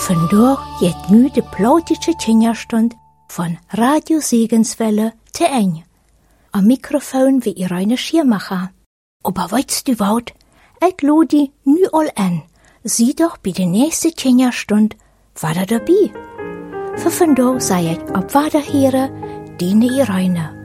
Vandaag geht nu de plautische Kinderstund von Radio Segenswelle te Ende. Am Mikrofon wie Irene Schirmacher. Aber weißt du wat? Ich ludi nu all an. Sieh doch bei der nächsten Kinderstund war dabei. Für Vandaag sei ich auf Waderheere, Dine Irene.